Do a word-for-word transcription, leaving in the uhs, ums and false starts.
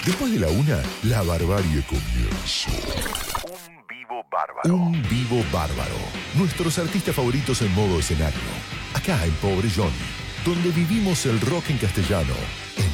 Después de la una, la barbarie comienza. Un vivo bárbaro. Un vivo bárbaro. Nuestros artistas favoritos en modo escenario. Acá en Pobre Johnny, donde vivimos el rock en castellano en